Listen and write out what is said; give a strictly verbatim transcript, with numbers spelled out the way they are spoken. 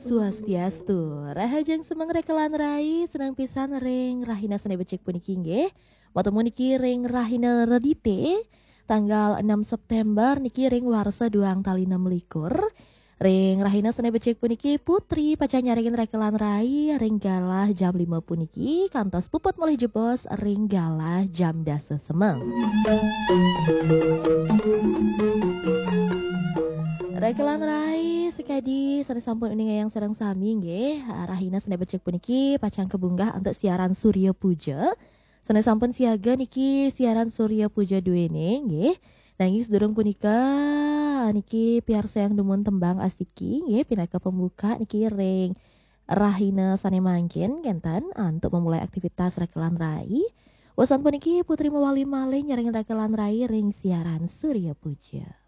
Swastiastu, rahajeng semeng rekelan rai senang pisan ring rahina sene becek puniki nggih. Watemu niki ring rahina redite tanggal enam September niki ring warsa duang tali enam likur. Ring rahina sene becek puniki putri paca nyaringin rekelan rai ring galah jam lima puniki kantos puput mulih jebos ring galah jam dasa semeng. Rekelan rai sekadi sane sampun uning yang serang sami nggih. Rahina sene becek puniki pacang kebunggah untuk siaran Surya Puja. Sane sampun siaga niki siaran Surya Puja duwene nggih. Nanging sedurung punika niki piarsa yang dumun tembang asiki nggih pinaka pembuka niki ring Rahina sane mangkin kenten untuk memulai aktivitas rekelan rai. Wasan puniki putri mewali malih nyaring rekelan rai ring siaran Surya Puja.